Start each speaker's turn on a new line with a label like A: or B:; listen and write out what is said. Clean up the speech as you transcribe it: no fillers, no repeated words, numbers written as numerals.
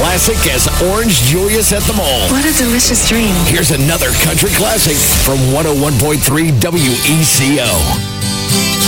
A: classic as Orange Julius at the Mall.
B: What a delicious dream.
A: Here's another country classic from 101.3 WECO.